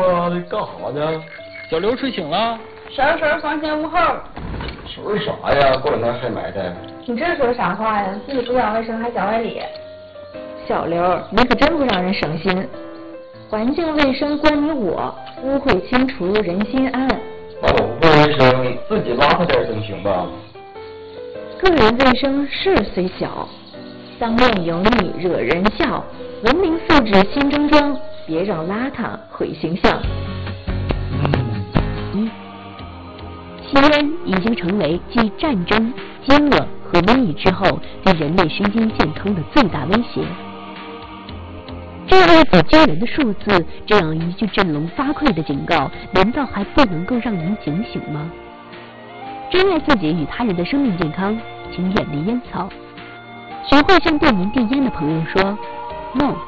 你干啥呢？ 小刘睡醒了。 婶房前屋后。 说啥呀？过两天还埋汰。 你这说啥话呀？自己不讲卫生还讲外理。 小刘，你可真不让人省心。环境卫生关你我，污秽清除人心安。 那我不卫生，自己邋遢点总行吧？ 个人卫生事虽小，当面油腻惹人笑。文明素质新中装，别让邋遢毁形象。 吸烟已经成为继战争、饥饿和瘟疫之后对人类身心健康的最大威胁。这样一组惊人的数字，这样一句振聋发聩的警告，难道还不能够让您警醒吗？珍爱自己与他人的生命健康，请远离烟草。学会向过敏递烟的朋友说 “No”。